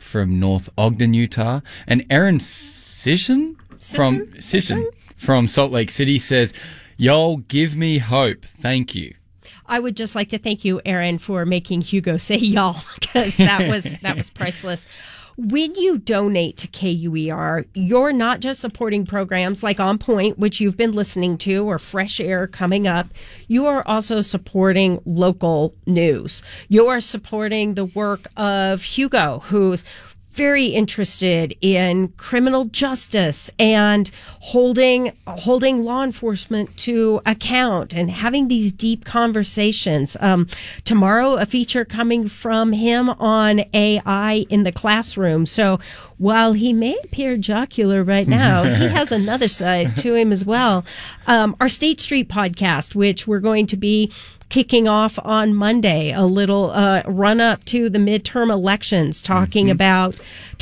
from North Ogden, Utah. And Erin Sisson from Salt Lake City says, "Y'all give me hope. Thank you." I would just like to thank you, Erin, for making Hugo say y'all, because that was priceless. When you donate to KUER, you're not just supporting programs like On Point, which you've been listening to, or Fresh Air coming up. You are also supporting local news. You are supporting the work of Hugo, who's very interested in criminal justice and holding law enforcement to account and having these deep conversations. Tomorrow, a feature coming from him on AI in the classroom. So while he may appear jocular right now, he has another side to him as well. Our State Street podcast, which we're going to be kicking off on Monday, a little run up to the midterm elections, talking about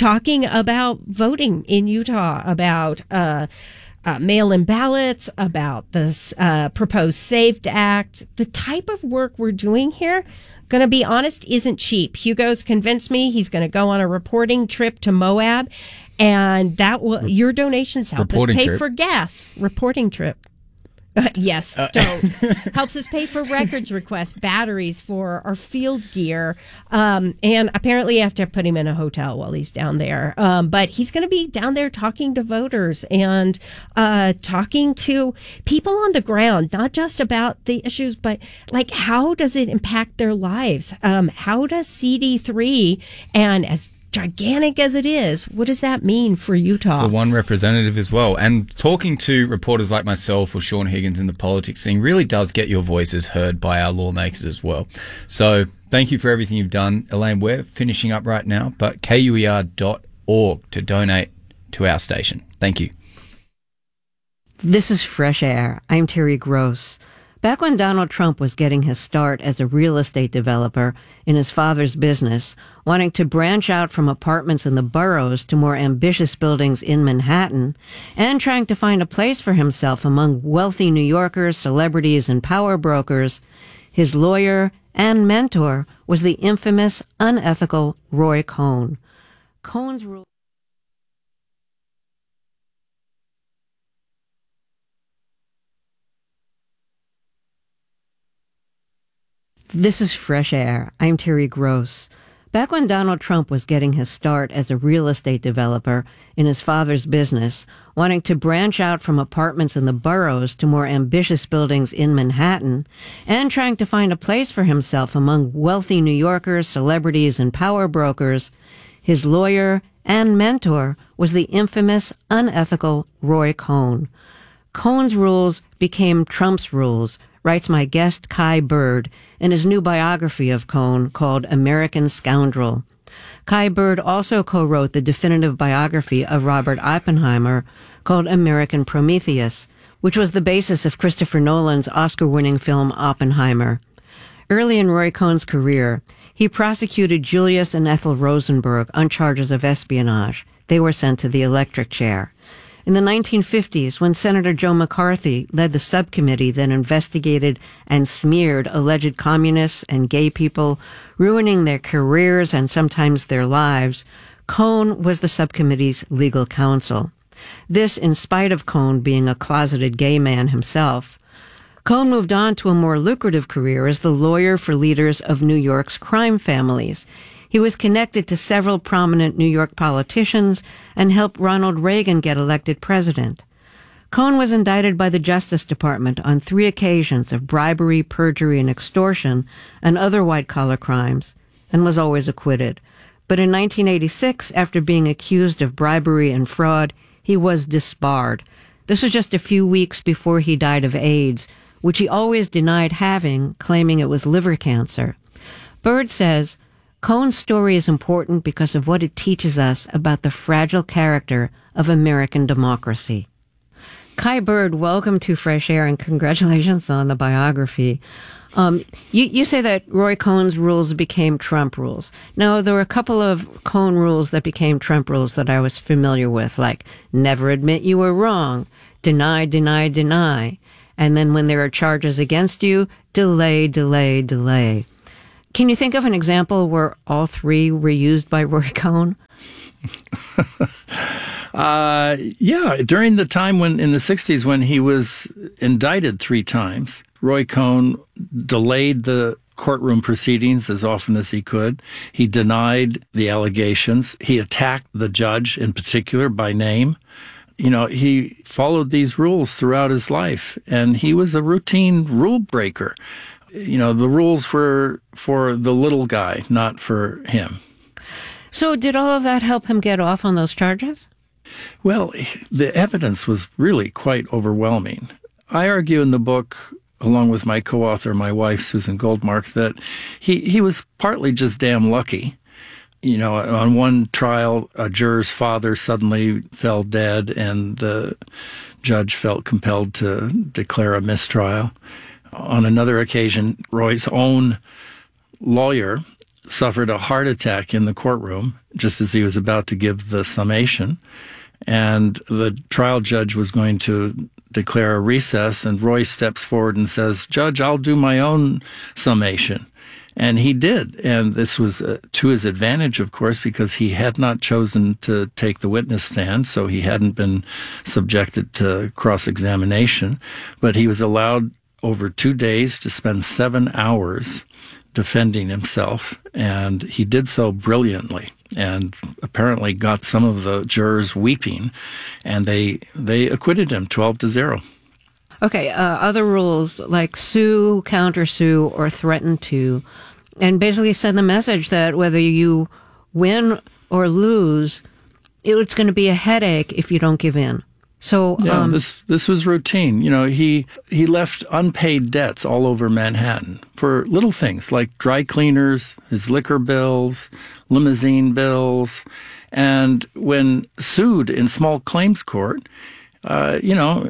voting in Utah, about mail-in ballots, about this proposed SAVE Act. The type of work we're doing here, going to be honest, isn't cheap. Hugo's convinced me he's going to go on a reporting trip to Moab, and that will your donations help us pay for gas. Reporting trip. Yes, don't. Helps us pay for records requests, batteries for our field gear. And apparently I have to put him in a hotel while he's down there. But he's going to be down there talking to voters and talking to people on the ground, not just about the issues, but like how does it impact their lives? How does CD3 and as gigantic as it is, what does that mean for Utah? For one representative as well. And talking to reporters like myself or Sean Higgins in the politics scene really does get your voices heard by our lawmakers as well. So thank you for everything you've done. Elaine, we're finishing up right now, but KUER.org to donate to our station. Thank you. This is Fresh Air. I'm Terry Gross. Back when Donald Trump was getting his start as a real estate developer in his father's business, wanting to branch out from apartments in the boroughs to more ambitious buildings in Manhattan, and trying to find a place for himself among wealthy New Yorkers, celebrities, and power brokers, his lawyer and mentor was the infamous, unethical Roy Cohn. Cohn's rule. This is Fresh Air. I'm Terry Gross. Back when Donald Trump was getting his start as a real estate developer in his father's business, wanting to branch out from apartments in the boroughs to more ambitious buildings in Manhattan, and trying to find a place for himself among wealthy New Yorkers, celebrities, and power brokers, his lawyer and mentor was the infamous, unethical Roy Cohn. Cohn's rules became Trump's rules, writes my guest Kai Bird in his new biography of Cohn called American Scoundrel. Kai Bird also co-wrote the definitive biography of Robert Oppenheimer called American Prometheus, which was the basis of Christopher Nolan's Oscar-winning film Oppenheimer. Early in Roy Cohn's career, he prosecuted Julius and Ethel Rosenberg on charges of espionage. They were sent to the electric chair. In the 1950s, when Senator Joe McCarthy led the subcommittee that investigated and smeared alleged communists and gay people, ruining their careers and sometimes their lives, Cohn was the subcommittee's legal counsel. This in spite of Cohn being a closeted gay man himself. Cohn moved on to a more lucrative career as the lawyer for leaders of New York's crime families. He was connected to several prominent New York politicians and helped Ronald Reagan get elected president. Cohn was indicted by the Justice Department on 3 occasions of bribery, perjury, and extortion and other white-collar crimes, and was always acquitted. But in 1986, after being accused of bribery and fraud, he was disbarred. This was just a few weeks before he died of AIDS, which he always denied having, claiming it was liver cancer. Bird says, Cohn's story is important because of what it teaches us about the fragile character of American democracy. Kai Bird, welcome to Fresh Air and congratulations on the biography. You say that Roy Cohn's rules became Trump rules. Now, there were a couple of Cohn rules that became Trump rules that I was familiar with, like never admit you were wrong, deny, deny, deny. And then when there are charges against you, delay, delay, delay. Can you think of an example where all 3 were used by Roy Cohn? Yeah, during the time in the 60s when he was indicted 3 times, Roy Cohn delayed the courtroom proceedings as often as he could. He denied the allegations. He attacked the judge in particular by name. You know, he followed these rules throughout his life, and he was a routine rule breaker. You know, the rules were for the little guy, not for him. So did all of that help him get off on those charges? Well, the evidence was really quite overwhelming. I argue in the book, along with my co-author, my wife, Susan Goldmark, that he was partly just damn lucky. You know, on one trial, a juror's father suddenly fell dead, and the judge felt compelled to declare a mistrial. On another occasion, Roy's own lawyer suffered a heart attack in the courtroom just as he was about to give the summation. And the trial judge was going to declare a recess, and Roy steps forward and says, "Judge, I'll do my own summation." And he did. And this was to his advantage, of course, because he had not chosen to take the witness stand, so he hadn't been subjected to cross-examination. But he was allowed over 2 days to spend 7 hours defending himself, and he did so brilliantly, and apparently got some of the jurors weeping, and they acquitted him 12-0. Okay, other rules like sue, countersue, or threaten to, and basically send the message that whether you win or lose, it's going to be a headache if you don't give in. So yeah, this was routine. You know, he left unpaid debts all over Manhattan for little things like dry cleaners, his liquor bills, limousine bills, and when sued in small claims court, you know,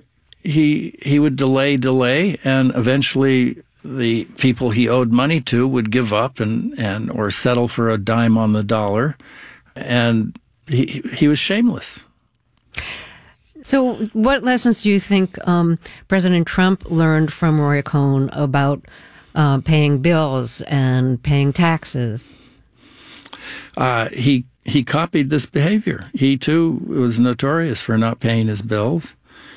he would delay, and eventually the people he owed money to would give up and or settle for a dime on the dollar, and he was shameless. So what lessons do you think President Trump learned from Roy Cohn about paying bills and paying taxes? He copied this behavior. He, too, was notorious for not paying his bills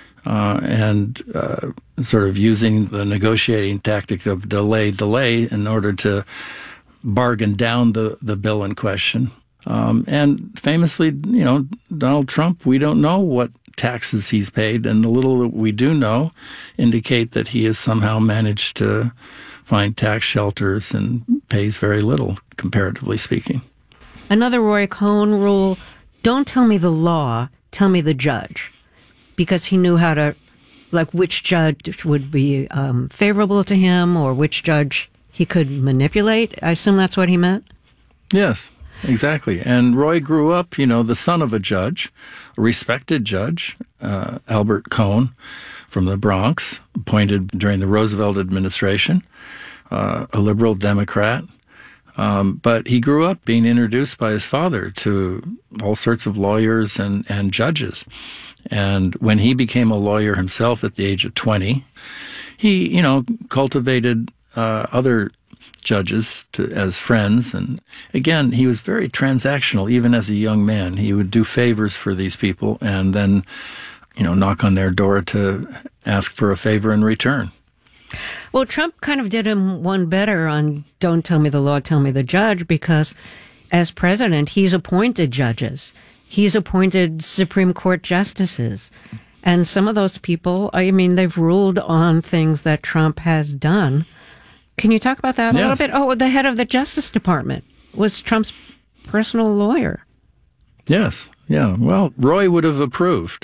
and sort of using the negotiating tactic of delay in order to bargain down the bill in question. And famously, you know, Donald Trump, we don't know what taxes he's paid, and the little that we do know indicate that he has somehow managed to find tax shelters and pays very little, comparatively speaking. Another Roy Cohn rule, don't tell me the law, tell me the judge. Because he knew how to, like, which judge would be favorable to him or which judge he could manipulate. I assume that's what he meant? Yes. Exactly. And Roy grew up, you know, the son of a judge, a respected judge, Albert Cohn from the Bronx, appointed during the Roosevelt administration, a liberal Democrat. But he grew up being introduced by his father to all sorts of lawyers and judges. And when he became a lawyer himself at the age of 20, he, you know, cultivated other judges as friends. And again, he was very transactional, even as a young man. He would do favors for these people and then, you know, knock on their door to ask for a favor in return. Well, Trump kind of did him one better on don't tell me the law, tell me the judge, because as president, he's appointed judges. He's appointed Supreme Court justices. And some of those people, I mean, they've ruled on things that Trump has done. Can you talk about that a little bit? Oh, the head of the Justice Department was Trump's personal lawyer. Yes. Yeah. Well, Roy would have approved.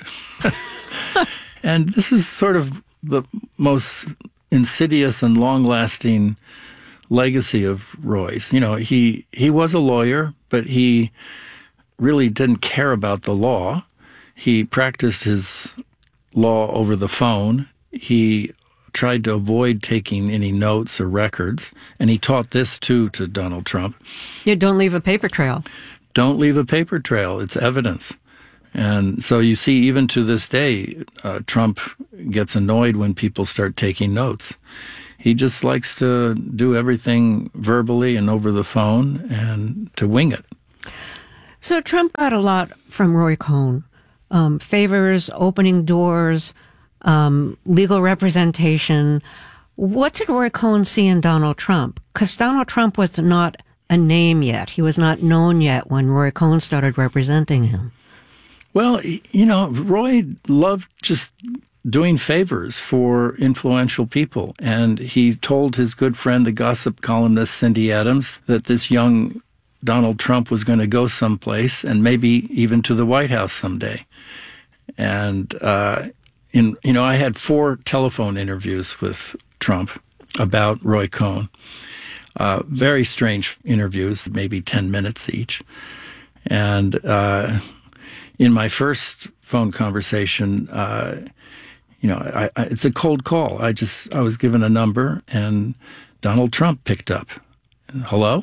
And this is sort of the most insidious and long-lasting legacy of Roy's. You know, he was a lawyer, but he really didn't care about the law. He practiced his law over the phone. He tried to avoid taking any notes or records, and he taught this too to Donald Trump. Yeah, don't leave a paper trail. Don't leave a paper trail. It's evidence. And so you see, even to this day, Trump gets annoyed when people start taking notes. He just likes to do everything verbally and over the phone and to wing it. So Trump got a lot from Roy Cohn. Favors, opening doors, legal representation. What did Roy Cohn see in Donald Trump? Because Donald Trump was not a name yet. He was not known yet when Roy Cohn started representing him. Well, Roy loved just doing favors for influential people. And he told his good friend, the gossip columnist Cindy Adams, that this young Donald Trump was going to go someplace and maybe even to the White House someday. And, I had 4 telephone interviews with Trump about Roy Cohn. Very strange interviews, maybe 10 minutes each. And in my first phone conversation, it's a cold call. I was given a number, and Donald Trump picked up. Hello?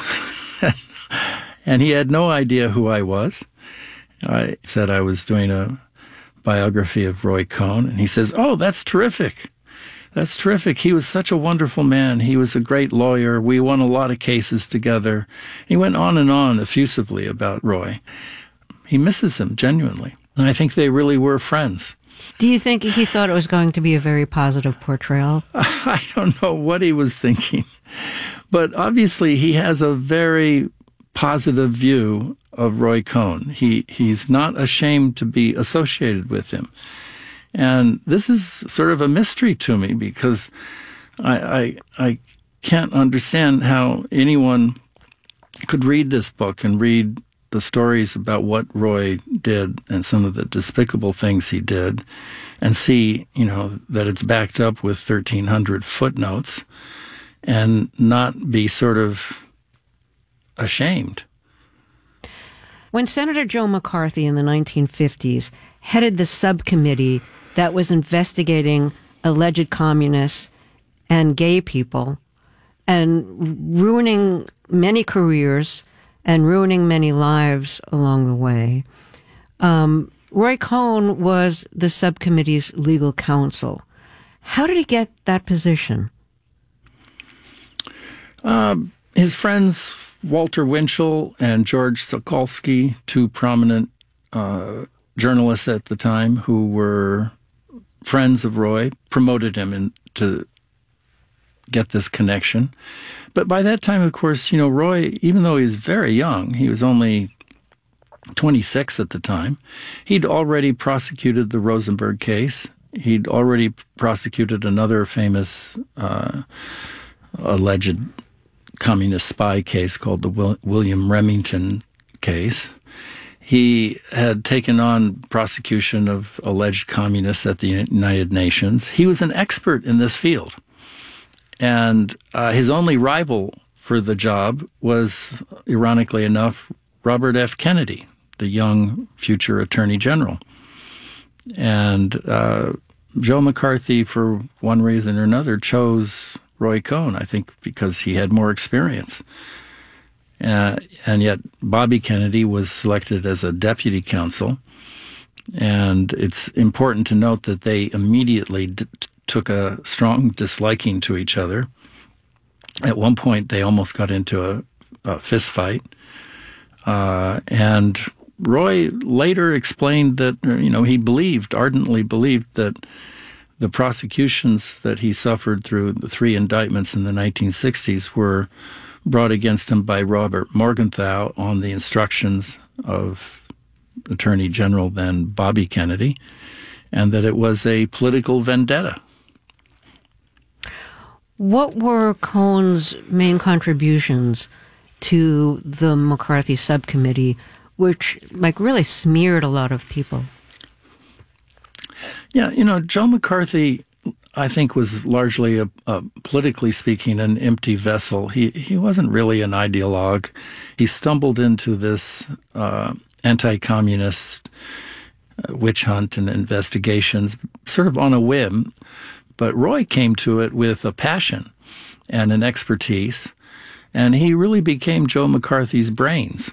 And he had no idea who I was. I said I was doing a biography of Roy Cohn, and he says, "Oh, that's terrific. That's terrific. He was such a wonderful man. He was a great lawyer. We won a lot of cases together." He went on and on effusively about Roy. He misses him genuinely. And I think they really were friends. Do you think he thought it was going to be a very positive portrayal? I don't know what he was thinking. But obviously he has a very positive view of Roy Cohn. He's not ashamed to be associated with him. And this is sort of a mystery to me because I can't understand how anyone could read this book and read the stories about what Roy did and some of the despicable things he did and see, that it's backed up with 1,300 footnotes and not be sort of ashamed. When Senator Joe McCarthy in the 1950s headed the subcommittee that was investigating alleged communists and gay people and ruining many careers and ruining many lives along the way, Roy Cohn was the subcommittee's legal counsel. How did he get that position? His friends, Walter Winchell and George Sokolsky, 2 prominent journalists at the time who were friends of Roy, promoted him to get this connection. But by that time, of course, Roy, even though he was very young, he was only 26 at the time, he'd already prosecuted the Rosenberg case. He'd already prosecuted another famous alleged communist spy case called the William Remington case. He had taken on prosecution of alleged communists at the United Nations. He was an expert in this field. And his only rival for the job was, ironically enough, Robert F. Kennedy, the young future Attorney General. And Joe McCarthy, for one reason or another, chose Roy Cohn, I think because he had more experience. And yet Bobby Kennedy was selected as a deputy counsel. And it's important to note that they immediately took a strong disliking to each other. At one point, they almost got into a fist fight. And Roy later explained that, he ardently believed that the prosecutions that he suffered through the 3 indictments in the 1960s were brought against him by Robert Morgenthau on the instructions of Attorney General then Bobby Kennedy, and that it was a political vendetta. What were Cohn's main contributions to the McCarthy subcommittee, which really smeared a lot of people? Yeah, Joe McCarthy, I think, was largely politically speaking, an empty vessel. He wasn't really an ideologue. He stumbled into this anti-communist witch hunt and investigations sort of on a whim. But Roy came to it with a passion and an expertise, and he really became Joe McCarthy's brains.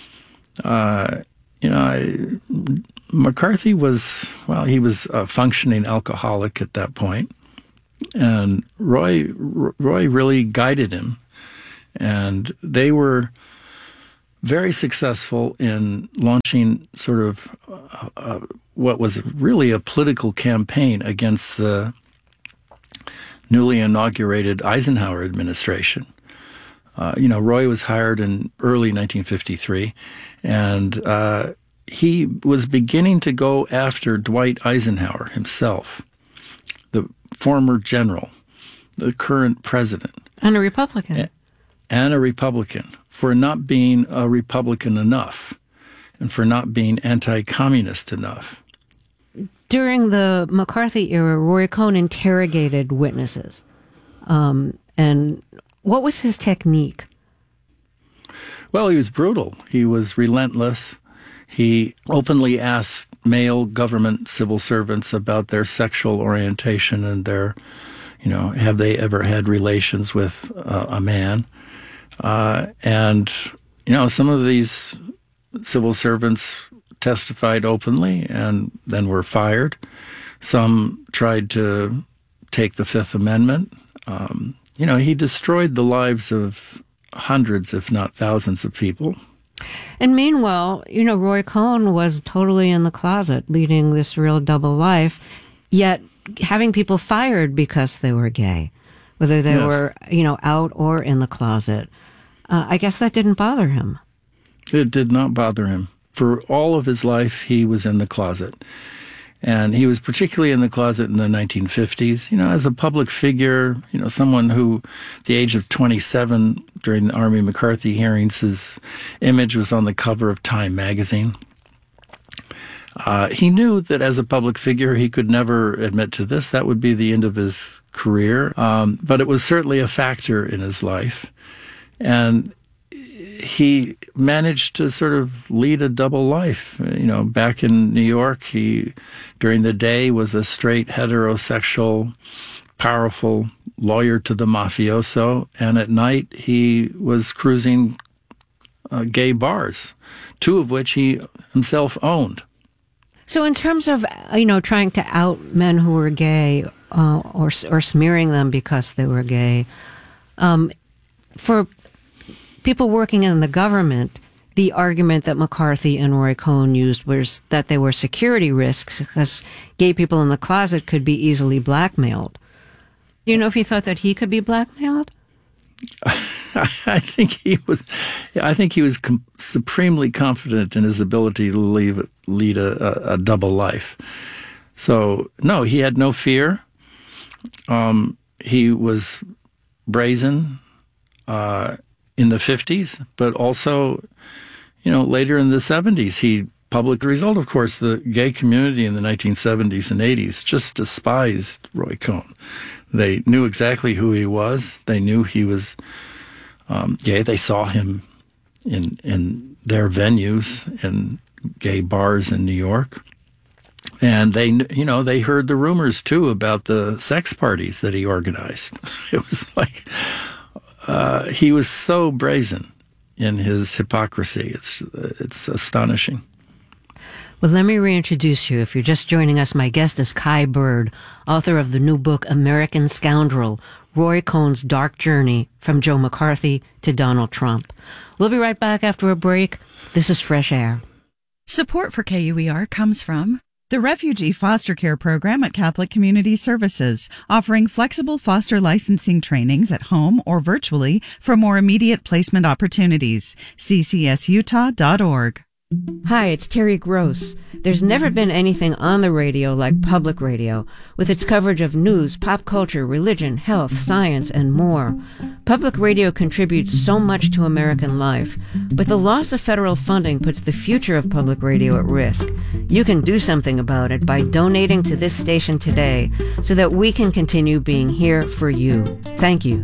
McCarthy was, he was a functioning alcoholic at that point, and Roy really guided him. And they were very successful in launching sort of what was really a political campaign against the newly inaugurated Eisenhower administration. Roy was hired in early 1953, and he was beginning to go after Dwight Eisenhower himself, the former general, the current president. And a Republican. And a Republican, for not being a Republican enough and for not being anti-communist enough. During the McCarthy era, Roy Cohn interrogated witnesses. And what was his technique? Well, he was brutal. He was relentless. He openly asked male government civil servants about their sexual orientation and their, have they ever had relations with a man? And some of these civil servants testified openly and then were fired. Some tried to take the Fifth Amendment. He destroyed the lives of hundreds, if not thousands of people. And meanwhile, Roy Cohn was totally in the closet, leading this real double life, yet having people fired because they were gay, whether they were, out or in the closet. I guess that didn't bother him. It did not bother him. For all of his life, he was in the closet. And he was particularly in the closet in the 1950s, as a public figure, someone who, at the age of 27, during the Army McCarthy hearings, his image was on the cover of Time magazine. He knew that as a public figure, he could never admit to this. That would be the end of his career. But it was certainly a factor in his life. And he managed to sort of lead a double life. Back in New York, he, during the day, was a straight heterosexual, powerful lawyer to the mafioso, and at night he was cruising gay bars, two of which he himself owned. So in terms of, trying to out men who were gay or smearing them because they were gay, for people working in the government, the argument that McCarthy and Roy Cohn used was that they were security risks because gay people in the closet could be easily blackmailed. Do you know if he thought that he could be blackmailed? I think he was supremely confident in his ability to lead a double life. So, no, he had no fear. He was brazen in the 50s, but also, later in the 70s, he publicly, the result, of course, the gay community in the 1970s and 80s just despised Roy Cohn. They knew exactly who he was. They knew he was gay. They saw him in their venues, in gay bars in New York. And they heard the rumors, too, about the sex parties that he organized. It was like, he was so brazen in his hypocrisy. It's astonishing. Well, let me reintroduce you. If you're just joining us, my guest is Kai Bird, author of the new book, American Scoundrel, Roy Cohn's Dark Journey from Joe McCarthy to Donald Trump. We'll be right back after a break. This is Fresh Air. Support for KUER comes from the Refugee Foster Care Program at Catholic Community Services, offering flexible foster licensing trainings at home or virtually for more immediate placement opportunities. ccsutah.org. Hi, it's Terry Gross. There's never been anything on the radio like public radio, with its coverage of news, pop culture, religion, health, science, and more. Public radio contributes so much to American life, but the loss of federal funding puts the future of public radio at risk. You can do something about it by donating to this station today so that we can continue being here for you. Thank you.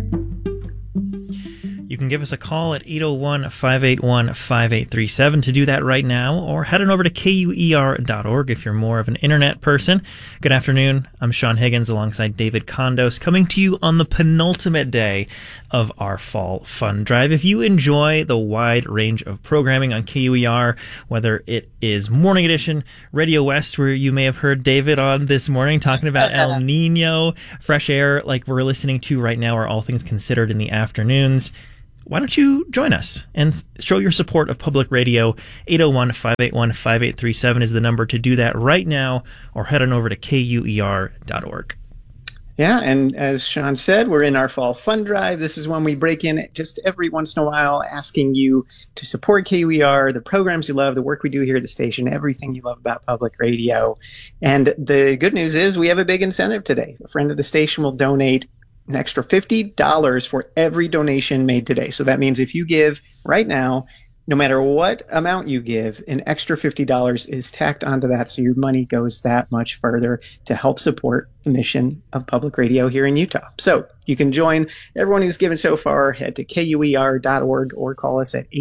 You can give us a call at 801-581-5837 to do that right now, or head on over to KUER.org if you're more of an internet person. Good afternoon. I'm Sean Higgins alongside David Kondos, coming to you on the penultimate day of our Fall Fun Drive. If you enjoy the wide range of programming on KUER, whether it is Morning Edition, Radio West, where you may have heard David on this morning talking about El Nino, Fresh Air, like we're listening to right now, or All Things Considered in the afternoons, why don't you join us and show your support of public radio? 801-581-5837 is the number to do that right now, or head on over to KUER.org. Yeah, and as Sean said, we're in our fall fund drive. This is when we break in just every once in a while, asking you to support KUER, the programs you love, the work we do here at the station, everything you love about public radio. And the good news is we have a big incentive today. A friend of the station will donate an extra $50 for every donation made today. So that means if you give right now, no matter what amount you give, an extra $50 is tacked onto that, so your money goes that much further to help support the mission of public radio here in Utah. So you can join everyone who's given so far. Head to KUER.org or call us at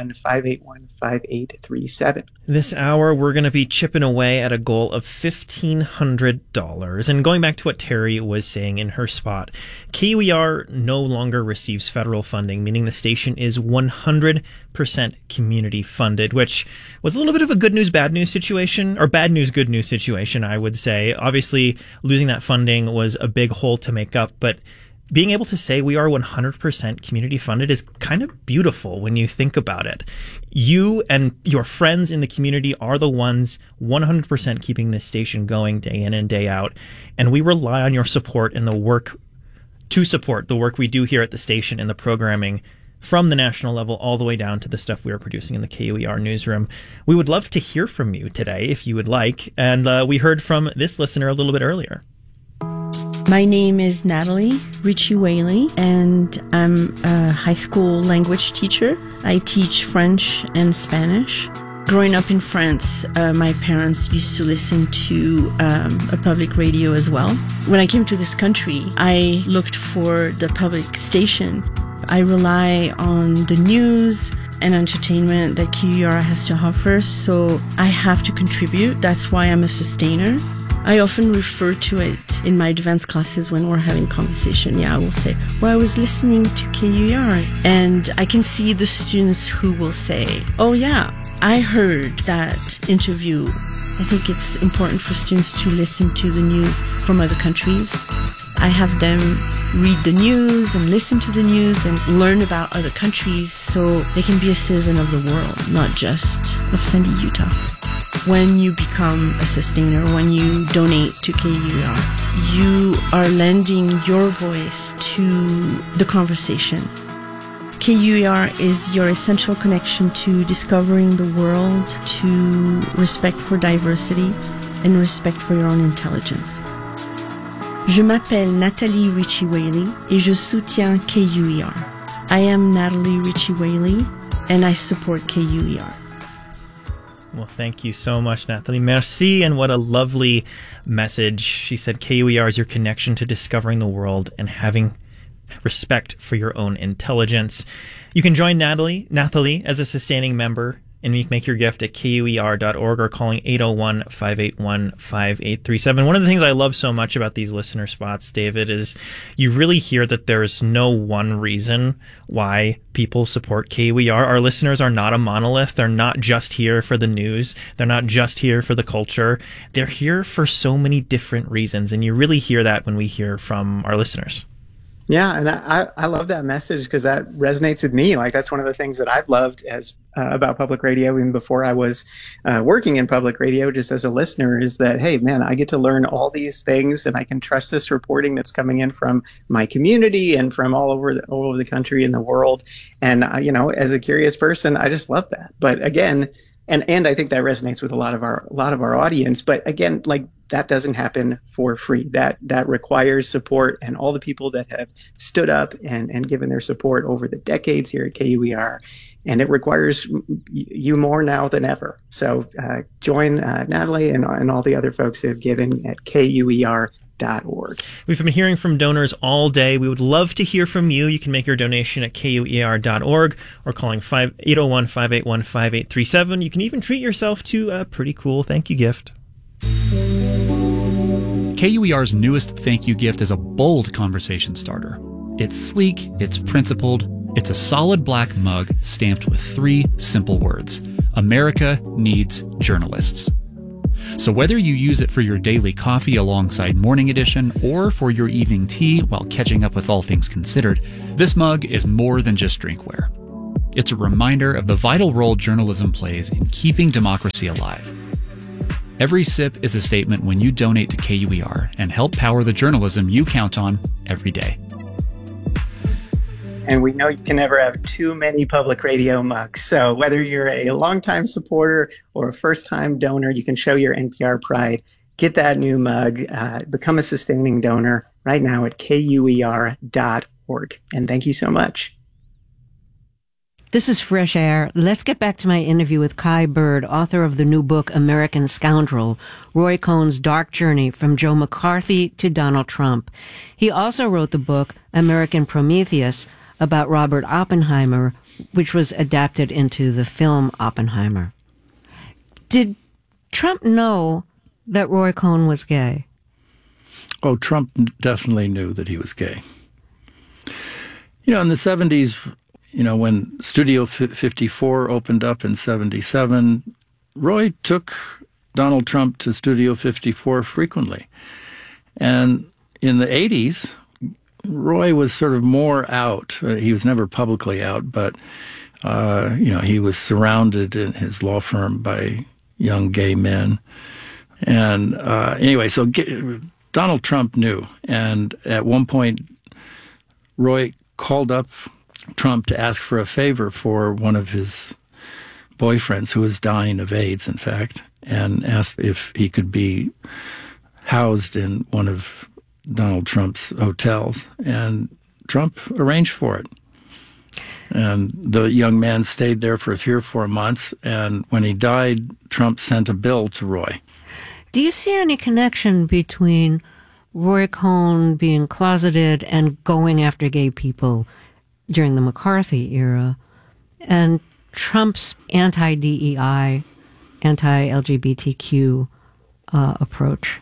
801-581-5837. This hour, we're going to be chipping away at a goal of $1,500. And going back to what Terry was saying in her spot, KUER no longer receives federal funding, meaning the station is 100% community funded, which was a little bit of a good news, bad news situation, or bad news, good news situation, I would say. Obviously, losing that funding was a big hole to make up, but being able to say we are 100% community funded is kind of beautiful when you think about it. You and your friends in the community are the ones 100% keeping this station going day in and day out. And we rely on your support and the work to support the work we do here at the station and the programming from the national level all the way down to the stuff we are producing in the KUER newsroom. We would love to hear from you today if you would like. And we heard from this listener a little bit earlier. My name is Natalie Ritchie Whaley, and I'm a high school language teacher. I teach French and Spanish. Growing up in France, my parents used to listen to a public radio as well. When I came to this country, I looked for the public station. I rely on the news and entertainment that KUER has to offer, so I have to contribute. That's why I'm a sustainer. I often refer to it in my advanced classes when we're having conversation. Yeah, I will say, well, I was listening to KUER, and I can see the students who will say, oh yeah, I heard that interview. I think it's important for students to listen to the news from other countries. I have them read the news and listen to the news and learn about other countries so they can be a citizen of the world, not just of Sandy, Utah. When you become a sustainer, when you donate to KUER, you are lending your voice to the conversation. KUER is your essential connection to discovering the world, to respect for diversity, and respect for your own intelligence. Je m'appelle Natalie Ritchie Whaley et je soutiens KUER. I am Natalie Ritchie Whaley and I support KUER. Well, thank you so much, Natalie. Merci, and what a lovely message. She said KUER is your connection to discovering the world and having respect for your own intelligence. You can join Natalie as a sustaining member, and you can make your gift at KUER.org or calling 801-581-5837. One of the things I love so much about these listener spots, David, is you really hear that there's no one reason why people support KUER. Our listeners are not a monolith. They're not just here for the news. They're not just here for the culture. They're here for so many different reasons, and you really hear that when we hear from our listeners. Yeah, and I love that message because that resonates with me. Like, that's one of the things that I've loved as about public radio, even before I was working in public radio, just as a listener, is that, hey, man, I get to learn all these things and I can trust this reporting that's coming in from my community and from all over the country and the world. And, as a curious person, I just love that. But again, and I think that resonates with a lot of our audience. But again, like, that doesn't happen for free. That requires support, and all the people that have stood up and given their support over the decades here at KUER. And it requires you more now than ever. So join Natalie and all the other folks who have given at KUER.org. We've been hearing from donors all day. We would love to hear from you. You can make your donation at KUER.org or calling 801-581-5837. You can even treat yourself to a pretty cool thank you gift. KUER's newest thank you gift is a bold conversation starter. It's sleek, it's principled, it's a solid black mug stamped with 3 simple words: America needs journalists. So whether you use it for your daily coffee alongside Morning Edition or for your evening tea while catching up with all things considered, this mug is more than just drinkware. It's a reminder of the vital role journalism plays in keeping democracy alive. Every sip is a statement when you donate to KUER and help power the journalism you count on every day. And we know you can never have too many public radio mugs. So whether you're a longtime supporter or a first-time donor, you can show your NPR pride. Get that new mug. Become a sustaining donor right now at KUER.org. And thank you so much. This is Fresh Air. Let's get back to my interview with Kai Bird, author of the new book, American Scoundrel, Roy Cohn's Dark Journey from Joe McCarthy to Donald Trump. He also wrote the book, American Prometheus, about Robert Oppenheimer, which was adapted into the film Oppenheimer. Did Trump know that Roy Cohn was gay? Oh, Trump definitely knew that he was gay. You know, in the 70s, when Studio 54 opened up in 77, Roy took Donald Trump to Studio 54 frequently. And in the 80s, Roy was sort of more out. He was never publicly out, but, he was surrounded in his law firm by young gay men. And anyway, so Donald Trump knew. And at one point, Roy called up Trump to ask for a favor for one of his boyfriends who was dying of AIDS, in fact, and asked if he could be housed in one of Donald Trump's hotels, and Trump arranged for it. And the young man stayed there for 3 or 4 months, and when he died, Trump sent a bill to Roy. Do you see any connection between Roy Cohn being closeted and going after gay people during the McCarthy era and Trump's anti-DEI, anti-LGBTQ approach?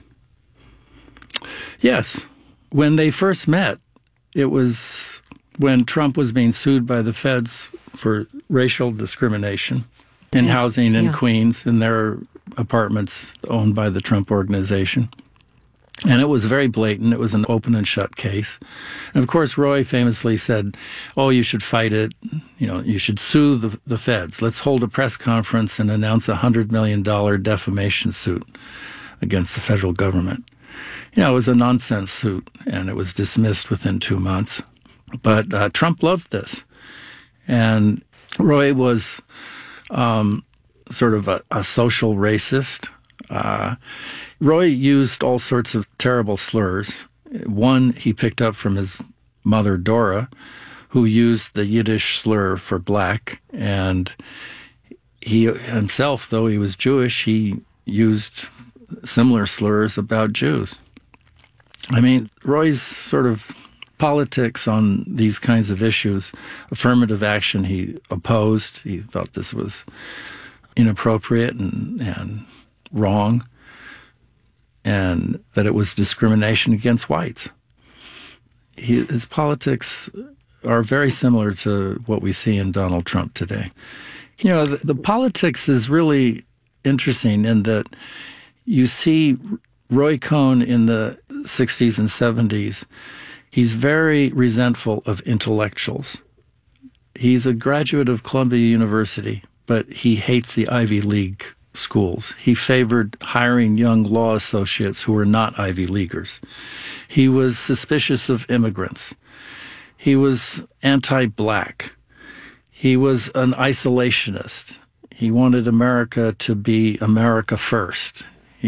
Yes. When they first met, it was when Trump was being sued by the feds for racial discrimination in housing in Queens in their apartments owned by the Trump Organization. And it was very blatant. It was an open and shut case. And of course, Roy famously said, you should fight it. You should sue the feds. Let's hold a press conference and announce a $100 million defamation suit against the federal government. It was a nonsense suit, and it was dismissed within 2 months. But Trump loved this. And Roy was sort of a social racist. Roy used all sorts of terrible slurs. One he picked up from his mother, Dora, who used the Yiddish slur for black. And he himself, though he was Jewish, he used similar slurs about Jews. I mean, Roy's sort of politics on these kinds of issues, affirmative action, he opposed. He thought this was inappropriate and wrong, and that it was discrimination against whites. His politics are very similar to what we see in Donald Trump today. The politics is really interesting in that you see Roy Cohn in the 60s and 70s, he's very resentful of intellectuals. He's a graduate of Columbia University, but he hates the Ivy League schools. He favored hiring young law associates who were not Ivy Leaguers. He was suspicious of immigrants. He was anti-black. He was an isolationist. He wanted America to be America first.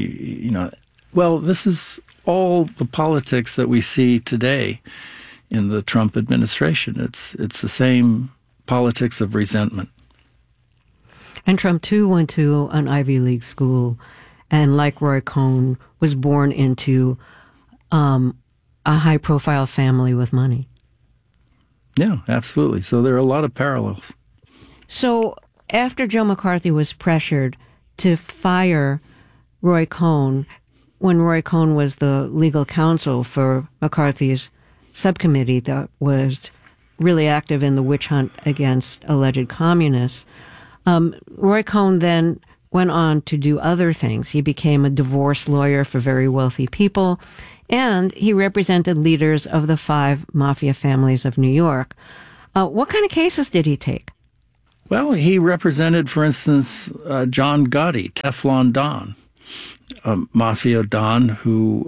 This is all the politics that we see today in the Trump administration. It's the same politics of resentment. And Trump, too, went to an Ivy League school and, like Roy Cohn, was born into a high-profile family with money. Yeah, absolutely. So there are a lot of parallels. So after Joe McCarthy was pressured to fire Roy Cohn, when Roy Cohn was the legal counsel for McCarthy's subcommittee that was really active in the witch hunt against alleged communists, Roy Cohn then went on to do other things. He became a divorce lawyer for very wealthy people, and he represented leaders of the 5 mafia families of New York. What kind of cases did he take? Well, he represented, for instance, John Gotti, Teflon Don, a mafia don who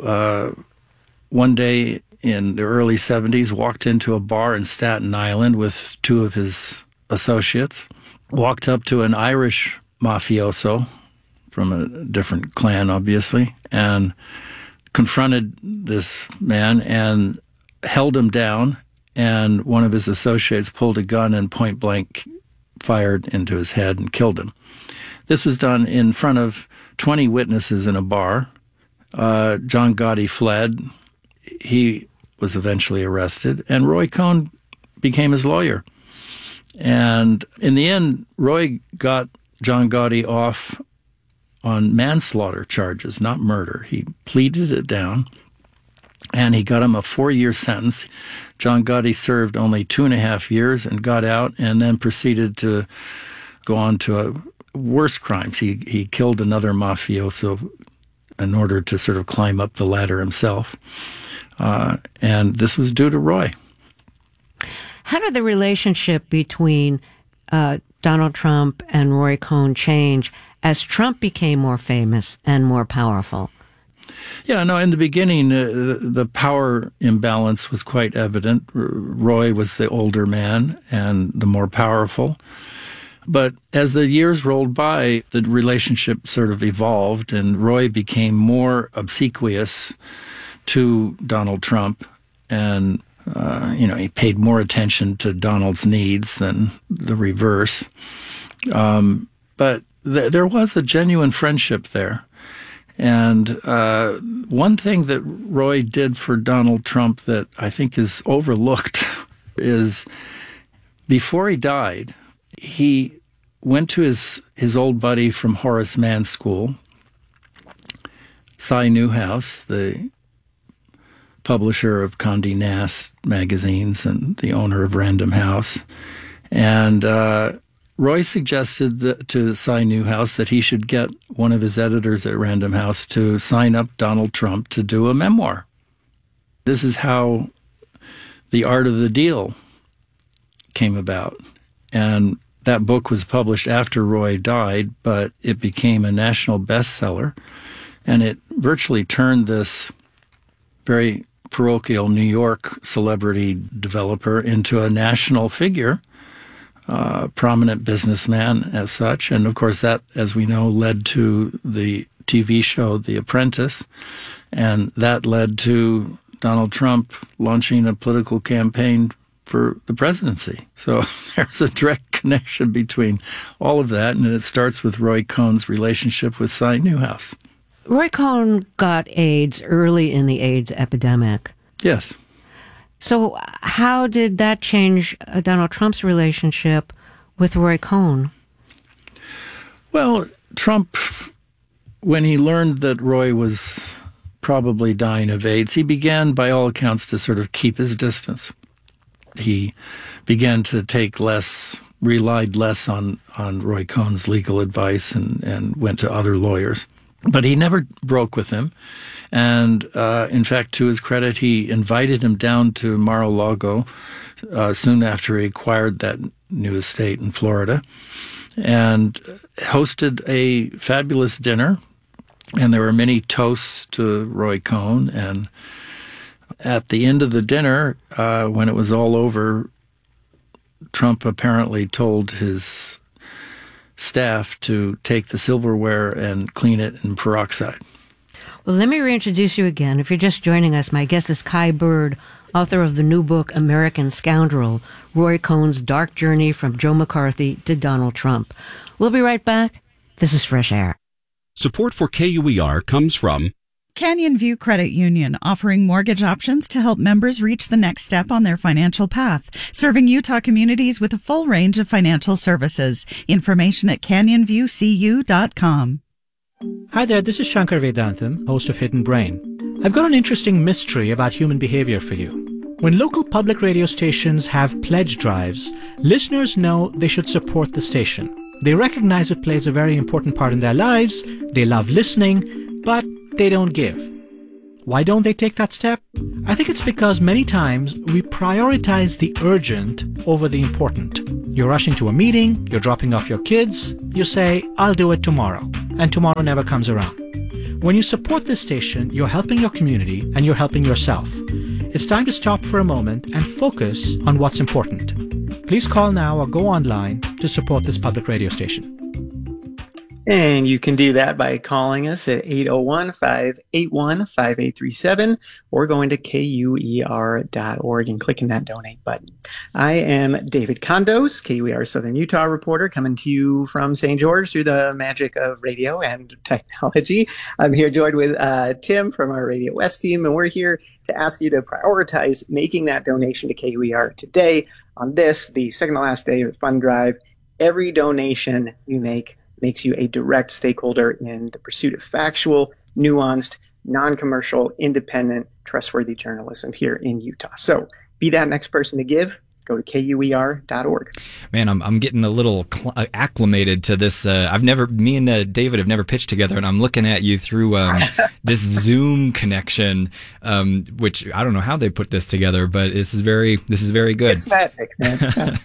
one day in the early 70s walked into a bar in Staten Island with 2 of his associates, walked up to an Irish mafioso from a different clan, obviously, and confronted this man and held him down, and one of his associates pulled a gun and point blank fired into his head and killed him. This was done in front of 20 witnesses in a bar. John Gotti fled. He was eventually arrested, and Roy Cohn became his lawyer. And in the end, Roy got John Gotti off on manslaughter charges, not murder. He pleaded it down, and he got him a 4-year sentence. John Gotti served only 2.5 years and got out, and then proceeded to go on to worse crimes. He killed another mafioso in order to sort of climb up the ladder himself. And this was due to Roy. How did the relationship between Donald Trump and Roy Cohn change as Trump became more famous and more powerful? Yeah, no, in the beginning, the power imbalance was quite evident. Roy was the older man and the more powerful. But as the years rolled by, the relationship sort of evolved, and Roy became more obsequious to Donald Trump, and he paid more attention to Donald's needs than the reverse. But there was a genuine friendship there. And one thing that Roy did for Donald Trump that I think is overlooked is before he died, he went to his old buddy from Horace Mann School, Cy Newhouse, the publisher of Condé Nast magazines and the owner of Random House. And Roy suggested to Cy Newhouse that he should get one of his editors at Random House to sign up Donald Trump to do a memoir. This is how The Art of the Deal came about. And that book was published after Roy died, but it became a national bestseller. And it virtually turned this very parochial New York celebrity developer into a national figure, prominent businessman as such. And of course that, as we know, led to the TV show The Apprentice. And that led to Donald Trump launching a political campaign for the presidency. So there's a direct connection between all of that. And it starts with Roy Cohn's relationship with Cy Newhouse. Roy Cohn got AIDS early in the AIDS epidemic. Yes. So how did that change Donald Trump's relationship with Roy Cohn? Well, Trump, when he learned that Roy was probably dying of AIDS, he began, by all accounts, to sort of keep his distance. He began to relied less on Roy Cohn's legal advice and went to other lawyers. But he never broke with him. And in fact, to his credit, he invited him down to Mar-a-Lago soon after he acquired that new estate in Florida and hosted a fabulous dinner. And there were many toasts to Roy Cohn. And at the end of the dinner, when it was all over, Trump apparently told his staff to take the silverware and clean it in peroxide. Well, let me reintroduce you again. If you're just joining us, my guest is Kai Bird, author of the new book, American Scoundrel, Roy Cohn's Dark Journey from Joe McCarthy to Donald Trump. We'll be right back. This is Fresh Air. Support for KUER comes from Canyon View Credit Union, offering mortgage options to help members reach the next step on their financial path, serving Utah communities with a full range of financial services. Information at canyonviewcu.com. Hi there, this is Shankar Vedantam, host of Hidden Brain. I've got an interesting mystery about human behavior for you. When local public radio stations have pledge drives, listeners know they should support the station. They recognize it plays a very important part in their lives, they love listening, but they don't give. Why don't they take that step? I think it's because many times we prioritize the urgent over the important. You're rushing to a meeting, you're dropping off your kids, you say, I'll do it tomorrow, and tomorrow never comes around. When you support this station, you're helping your community and you're helping yourself. It's time to stop for a moment and focus on what's important. Please call now or go online to support this public radio station. And you can do that by calling us at 801-581-5837 or going to KUER.org and clicking that donate button. I am David Condos, KUER Southern Utah reporter, coming to you from St. George through the magic of radio and technology. I'm here joined with Tim from our Radio West team, and we're here to ask you to prioritize making that donation to KUER today on this, the second to last day of the fund drive. Every donation you make makes you a direct stakeholder in the pursuit of factual, nuanced, non-commercial, independent, trustworthy journalism here in Utah. So be that next person to give. Go to KUER.org. Man, I'm getting a little acclimated to this. Me and David have never pitched together, and I'm looking at you through this Zoom connection, which I don't know how they put this together, but this is very good. It's magic, man.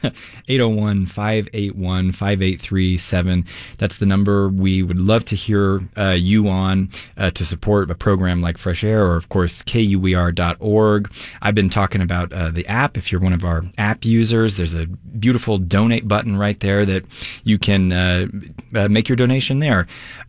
801-581-5837. That's the number we would love to hear you on to support a program like Fresh Air, or of course KUER.org. I've been talking about the app. If you're one of our app users, there's a beautiful donate button right there that you can make your donation there.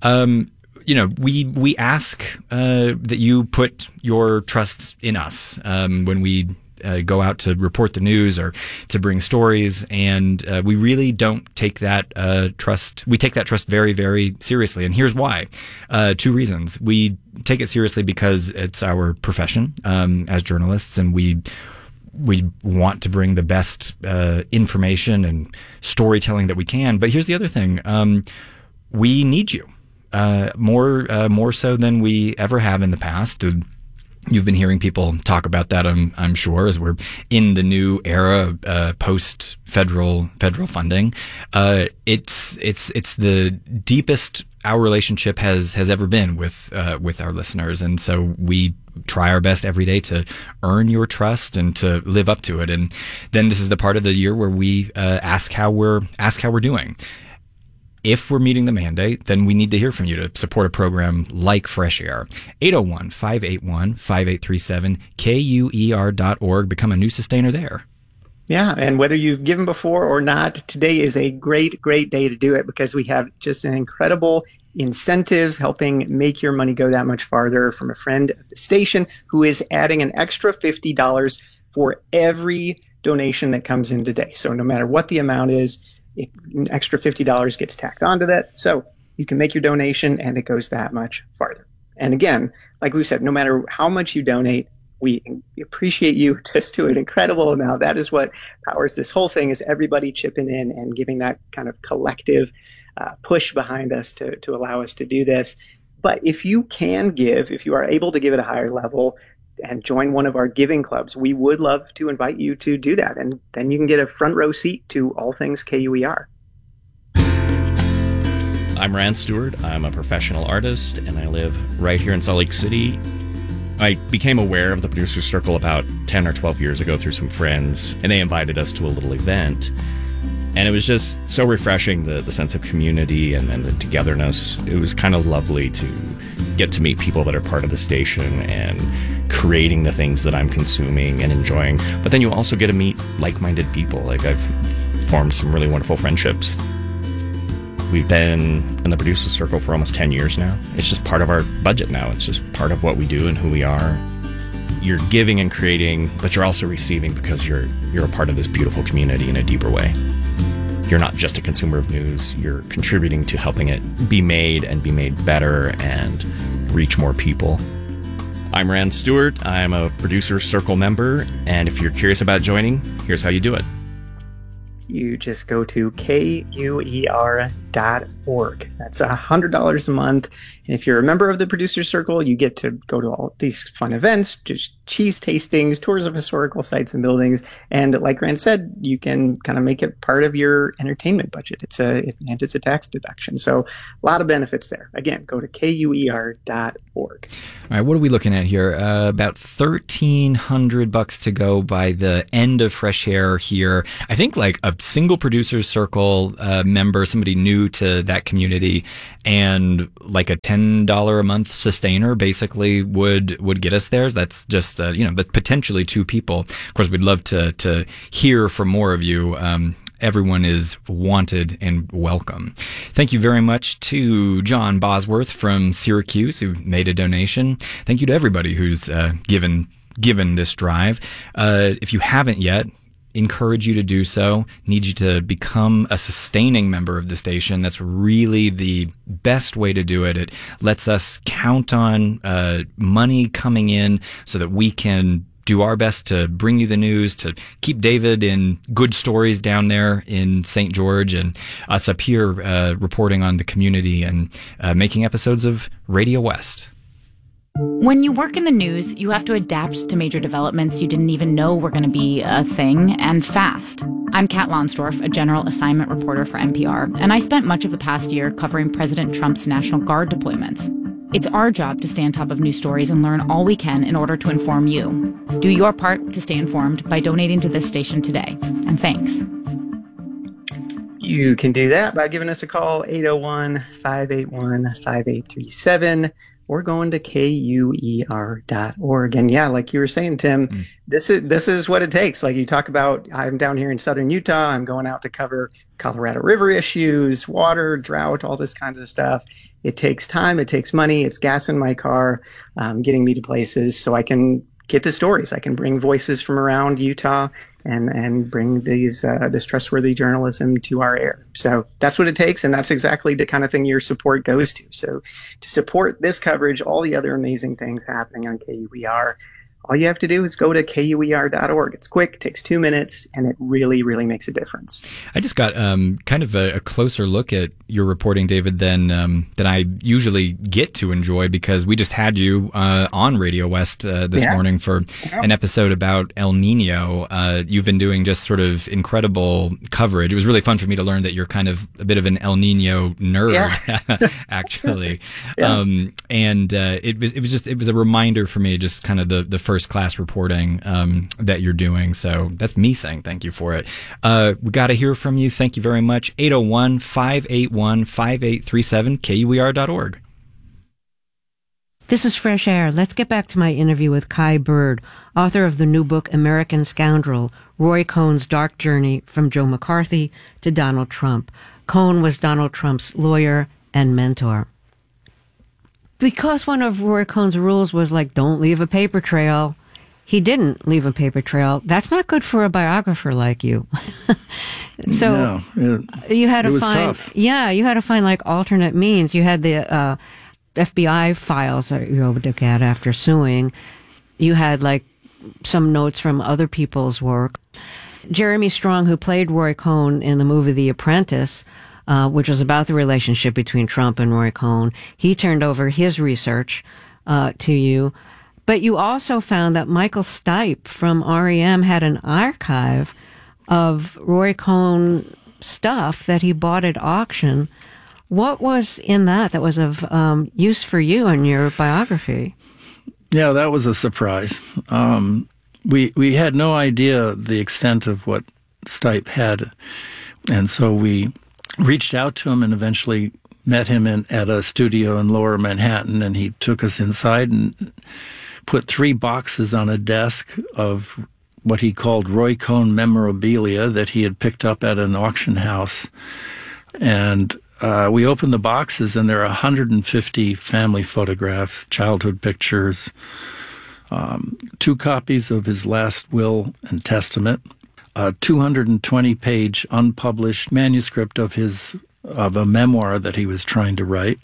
We ask that you put your trust in us when we go out to report the news or to bring stories, and we really don't take that trust. We take that trust very, very seriously, and here's why. 2 reasons. We take it seriously because it's our profession as journalists, and we want to bring the best information and storytelling that we can. But here's the other thing. We need you more so than we ever have in the past. You've been hearing people talk about that, I'm sure, as we're in the new era post federal funding. It's the deepest our relationship has ever been with our listeners, and so we try our best every day to earn your trust and to live up to it. And then this is the part of the year where we ask how we're doing. If we're meeting the mandate, then we need to hear from you to support a program like Fresh Air. 801-581-5837, KUER.org. Become a new sustainer there. Yeah, and whether you've given before or not, today is a great, great day to do it because we have just an incredible incentive helping make your money go that much farther from a friend of the station who is adding an extra $50 for every donation that comes in today. So no matter what the amount is, an extra $50 gets tacked onto that. So you can make your donation and it goes that much farther. And again, like we said, no matter how much you donate, we appreciate you just to an incredible amount. That is what powers this whole thing, is everybody chipping in and giving that kind of collective push behind us to allow us to do this. But if you can give, if you are able to give at a higher level and join one of our giving clubs, we would love to invite you to do that. And then you can get a front row seat to all things KUER. I'm Rand Stewart. I'm a professional artist, and I live right here in Salt Lake City. I became aware of the Producers Circle about 10 or 12 years ago through some friends, and they invited us to a little event. And it was just so refreshing, the sense of community and the togetherness. It was kind of lovely to get to meet people that are part of the station and creating the things that I'm consuming and enjoying. But then you also get to meet like-minded people. Like, I've formed some really wonderful friendships. We've been in the Producers Circle for almost 10 years now. It's just part of our budget now. It's just part of what we do and who we are. You're giving and creating, but you're also receiving because you're a part of this beautiful community in a deeper way. You're not just a consumer of news. You're contributing to helping it be made and be made better and reach more people. I'm Rand Stewart. I'm a Producers Circle member, and if you're curious about joining, here's how you do it. you just go to KUER.org. That's $100 a month. And if you're a member of the Producer Circle, you get to go to all these fun events, just cheese tastings, tours of historical sites and buildings. And like Grant said, you can kind of make it part of your entertainment budget. It's a tax deduction. So a lot of benefits there. Again, go to KUER.org. All right, what are we looking at here? About $1,300 to go by the end of Fresh Air here. I think like a single Producer's Circle member, somebody new to that community, and like a $10 a month sustainer basically would get us there. That's just but potentially two people. Of course, we'd love to hear from more of you. Everyone is wanted and welcome. Thank you very much to John Bosworth from Syracuse, who made a donation. Thank you to everybody who's given this drive. If you haven't yet, encourage you to do so. Need you to become a sustaining member of the station. That's really the best way to do it. It lets us count on money coming in so that we can do our best to bring you the news, to keep David in good stories down there in St. George, and us up here reporting on the community and making episodes of Radio West. When you work in the news, you have to adapt to major developments you didn't even know were going to be a thing, and fast. I'm Kat Lonsdorf, a general assignment reporter for NPR, and I spent much of the past year covering President Trump's National Guard deployments. It's our job to stay on top of news stories and learn all we can in order to inform you. Do your part to stay informed by donating to this station today. And thanks. You can do that by giving us a call, 801-581-5837, or going to KUER.org. And yeah, like you were saying, Tim, this is what it takes. Like you talk about, I'm down here in southern Utah. I'm going out to cover Colorado River issues, water, drought, all this kinds of stuff. It takes time. It takes money. It's gas in my car, getting me to places so I can get the stories. I can bring voices from around Utah and bring this trustworthy journalism to our air. So that's what it takes, and that's exactly the kind of thing your support goes to. So to support this coverage, all the other amazing things happening on KUER, all you have to do is go to KUER.org. It's quick, takes 2 minutes, and it really, really makes a difference. I just got kind of a closer look at your reporting, David, than I usually get to enjoy, because we just had you on Radio West this morning for an episode about El Nino. You've been doing just sort of incredible coverage. It was really fun for me to learn that you're kind of a bit of an El Nino nerd, actually. It was a reminder for me, just kind of the first class reporting that you're doing. So that's me saying thank you for it. We got to hear from you. Thank you very much. 801-581-5837, KUER.org. This is Fresh Air. Let's get back to my interview with Kai Bird, author of the new book American Scoundrel, Roy Cohn's Dark Journey from Joe McCarthy to Donald Trump. Cohn was Donald Trump's lawyer and mentor. Because one of Roy Cohn's rules was like, don't leave a paper trail, he didn't leave a paper trail. That's not good for a biographer like you. So you had to find, tough. You had to find like alternate means. You had the FBI files that you would look at after suing. You had like some notes from other people's work. Jeremy Strong, who played Roy Cohn in the movie The Apprentice, which was about the relationship between Trump and Roy Cohn, he turned over his research to you. But you also found that Michael Stipe from REM had an archive of Roy Cohn stuff that he bought at auction. What was in that was of use for you in your biography? Yeah, that was a surprise. We had no idea the extent of what Stipe had, and so we reached out to him and eventually met him at a studio in Lower Manhattan, and he took us inside and put 3 boxes on a desk of what he called Roy Cohn memorabilia that he had picked up at an auction house. And we opened the boxes, and there are 150 family photographs, childhood pictures, 2 copies of his last will and testament, a 220-page unpublished manuscript of a memoir that he was trying to write,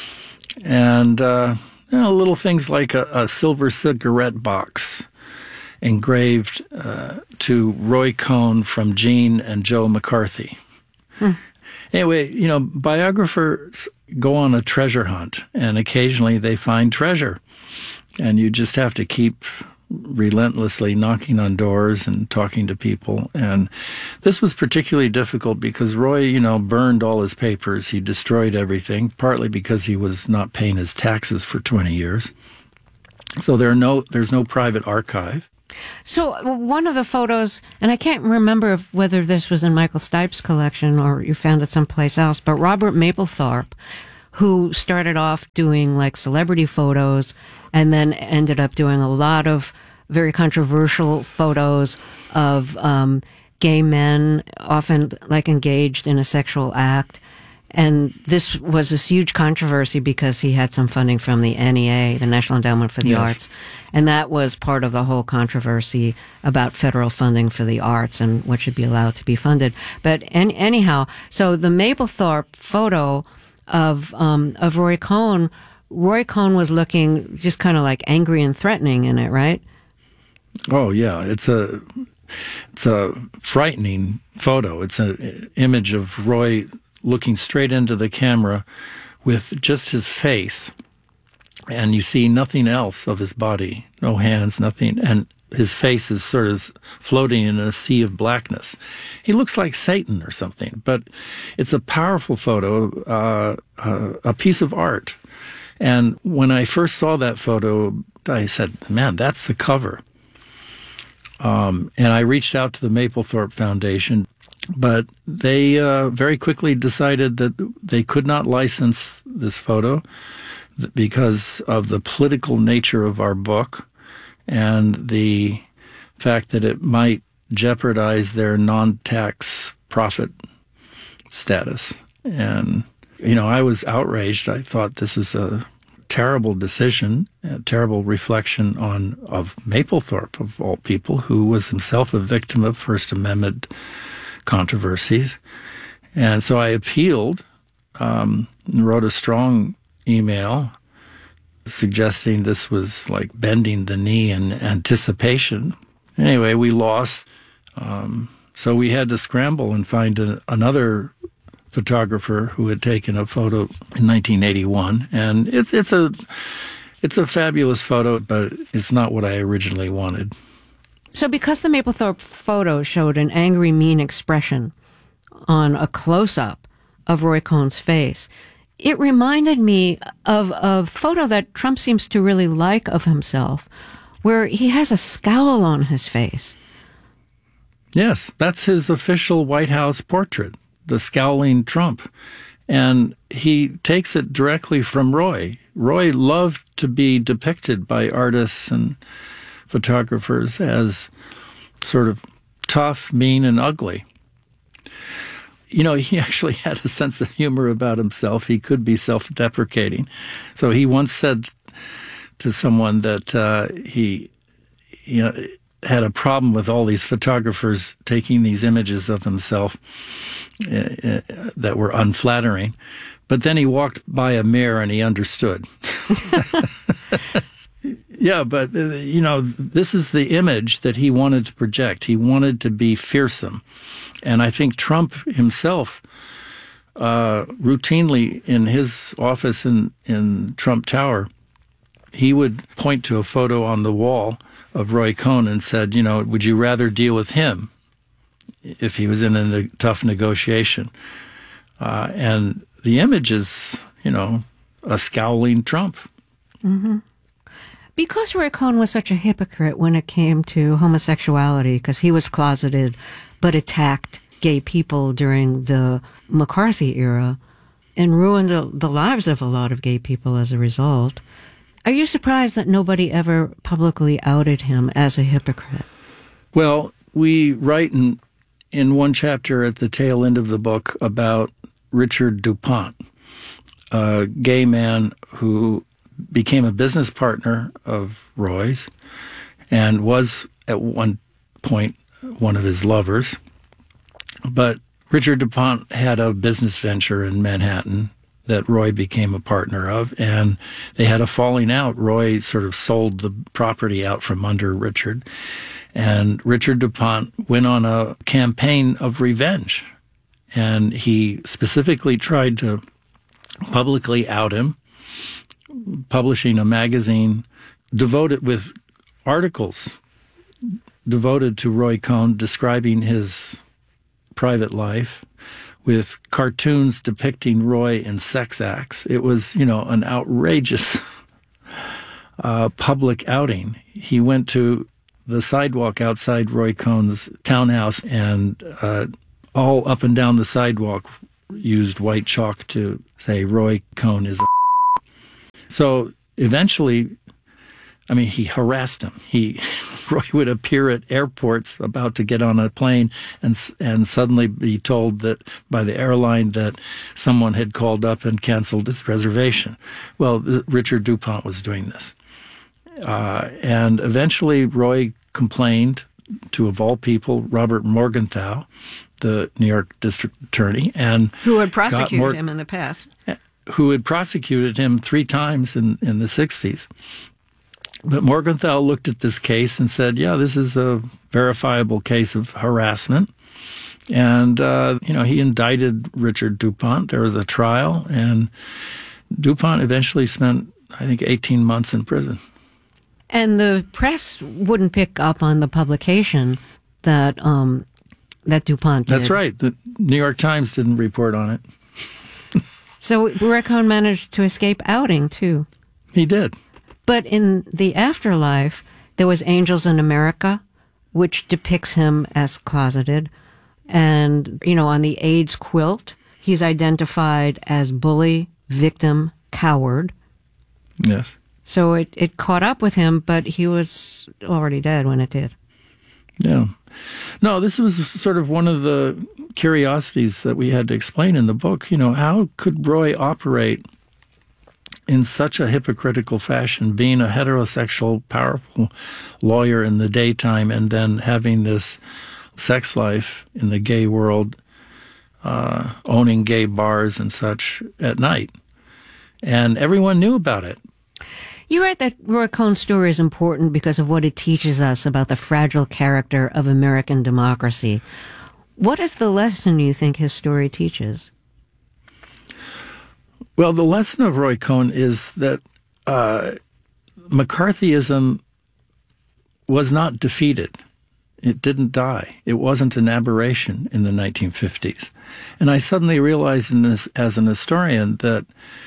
and little things like a silver cigarette box engraved to Roy Cohn from Gene and Joe McCarthy. Anyway, biographers go on a treasure hunt, and occasionally they find treasure. And you just have to keep relentlessly knocking on doors and talking to people. And this was particularly difficult because Roy, burned all his papers. He destroyed everything, partly because he was not paying his taxes for 20 years. So there's no private archive. So one of the photos, and I can't remember whether this was in Michael Stipe's collection or you found it someplace else, but Robert Mapplethorpe, who started off doing like celebrity photos and then ended up doing a lot of very controversial photos of gay men, often like engaged in a sexual act. And this was this huge controversy because he had some funding from the NEA, the National Endowment for the Arts. And that was part of the whole controversy about federal funding for the arts and what should be allowed to be funded. But anyhow, so the Mapplethorpe photo of Roy Cohn was looking just kind of like angry and threatening in it, right? Oh, yeah. It's a frightening photo. It's an image of Roy looking straight into the camera with just his face, and you see nothing else of his body, no hands, nothing, and his face is sort of floating in a sea of blackness. He looks like Satan or something, but it's a powerful photo, a piece of art. And when I first saw that photo, I said, man, that's the cover. And I reached out to the Mapplethorpe Foundation, but they very quickly decided that they could not license this photo because of the political nature of our book and the fact that it might jeopardize their non-tax profit status. And, I was outraged. I thought this was a terrible decision, a terrible reflection of Mapplethorpe, of all people, who was himself a victim of First Amendment controversies. And so I appealed and wrote a strong email suggesting this was like bending the knee in anticipation. Anyway, we lost. So we had to scramble and find another photographer who had taken a photo in 1981. And it's a fabulous photo, but it's not what I originally wanted. So because the Mapplethorpe photo showed an angry, mean expression on a close-up of Roy Cohn's face, it reminded me of a photo that Trump seems to really like of himself, where he has a scowl on his face. Yes, that's his official White House portrait, the scowling Trump. And he takes it directly from Roy. Roy loved to be depicted by artists and photographers as sort of tough, mean, and ugly. He actually had a sense of humor about himself. He could be self-deprecating. So he once said to someone that he had a problem with all these photographers taking these images of himself that were unflattering. But then he walked by a mirror and he understood. Yeah, but, this is the image that he wanted to project. He wanted to be fearsome. And I think Trump himself, routinely in his office in Trump Tower, he would point to a photo on the wall of Roy Cohn and said, would you rather deal with him if he was in a tough negotiation? And the image is, a scowling Trump. Mm-hmm. Because Roy Cohn was such a hypocrite when it came to homosexuality, because he was closeted but attacked gay people during the McCarthy era and ruined the lives of a lot of gay people as a result. Are you surprised that nobody ever publicly outed him as a hypocrite? Well, we write in one chapter at the tail end of the book about Richard DuPont, a gay man who became a business partner of Roy's and was at one point one of his lovers. But Richard DuPont had a business venture in Manhattan that Roy became a partner of, and they had a falling out. Roy sort of sold the property out from under Richard, and Richard DuPont went on a campaign of revenge, and he specifically tried to publicly out him, publishing a magazine devoted with articles devoted to Roy Cohn, describing his private life, with cartoons depicting Roy in sex acts. It was, an outrageous public outing. He went to the sidewalk outside Roy Cohn's townhouse, and all up and down the sidewalk used white chalk to say Roy Cohn is a So eventually, he harassed him. Roy would appear at airports about to get on a plane and suddenly be told that by the airline that someone had called up and canceled his reservation. Well, Richard DuPont was doing this. And eventually Roy complained to, of all people, Robert Morgenthau, the New York district attorney, and who had prosecuted him in the past. Who had prosecuted him 3 times in the 60s. But Morgenthau looked at this case and said, yeah, this is a verifiable case of harassment. And, he indicted Richard DuPont. There was a trial, and DuPont eventually spent, I think, 18 months in prison. And the press wouldn't pick up on the publication that DuPont did. That's right. The New York Times didn't report on it. So Roy Cohn managed to escape outing, too. He did. But in the afterlife, there was Angels in America, which depicts him as closeted. And, on the AIDS quilt, he's identified as bully, victim, coward. Yes. So it caught up with him, but he was already dead when it did. Yeah. No, this was sort of one of the curiosities that we had to explain in the book. How could Roy operate in such a hypocritical fashion, being a heterosexual, powerful lawyer in the daytime and then having this sex life in the gay world, owning gay bars and such at night? And everyone knew about it. You write that Roy Cohn's story is important because of what it teaches us about the fragile character of American democracy. What is the lesson you think his story teaches? Well, the lesson of Roy Cohn is that McCarthyism was not defeated. It didn't die. It wasn't an aberration in the 1950s. And I suddenly realized as an historian that,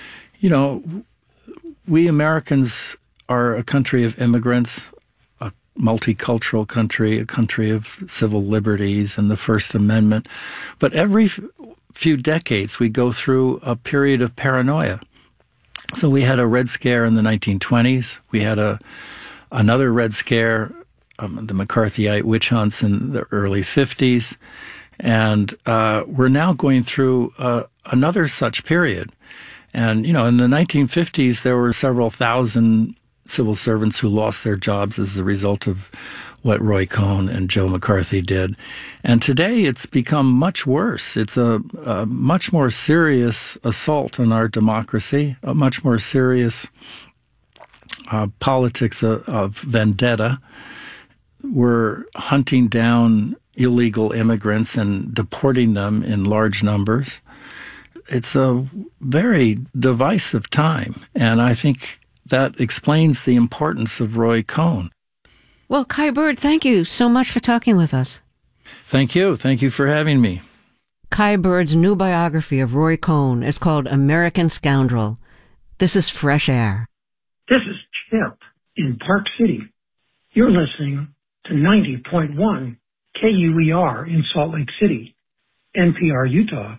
we Americans are a country of immigrants, a multicultural country, a country of civil liberties and the First Amendment. But every few decades, we go through a period of paranoia. So we had a Red Scare in the 1920s. We had another Red Scare, the McCarthyite witch hunts in the early 50s. And we're now going through another such period. And, in the 1950s, there were several thousand civil servants who lost their jobs as a result of what Roy Cohn and Joe McCarthy did. And today it's become much worse. It's a much more serious assault on our democracy, a much more serious politics of vendetta. We're hunting down illegal immigrants and deporting them in large numbers. It's a very divisive time, and I think that explains the importance of Roy Cohn. Well, Kai Bird, thank you so much for talking with us. Thank you. Thank you for having me. Kai Bird's new biography of Roy Cohn is called American Scoundrel. This is Fresh Air. This is Chip in Park City. You're listening to 90.1 KUER in Salt Lake City, NPR Utah,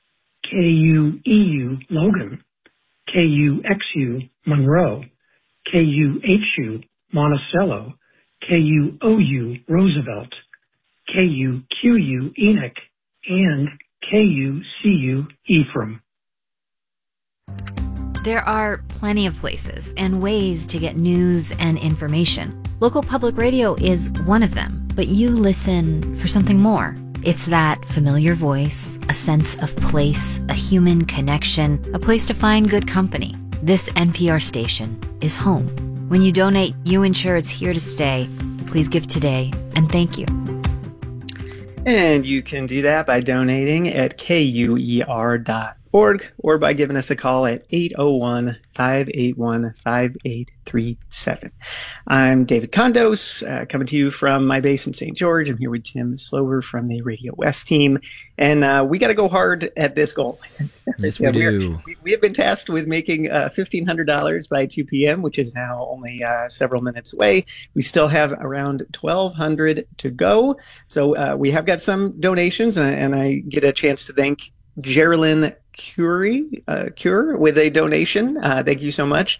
KUEU Logan, KUXU Monroe, KUHU Monticello, KUOU Roosevelt, KUQU Enoch, and KUCU Ephraim. There are plenty of places and ways to get news and information. Local public radio is one of them, but you listen for something more. It's that familiar voice, a sense of place, a human connection, a place to find good company. This NPR station is home. When you donate, you ensure it's here to stay. Please give today, and thank you. And you can do that by donating at kuer.org or by giving us a call at 801-581-5837. I'm David Condos, coming to you from my base in St. George. I'm here with Tim Slover from the Radio West team. And we got to go hard at this goal. Yes, we do. We have been tasked with making $1,500 by 2 p.m., which is now only several minutes away. We still have around $1,200 to go. So we have got some donations, and I get a chance to thank Geraldine Cure with a donation. Thank you so much,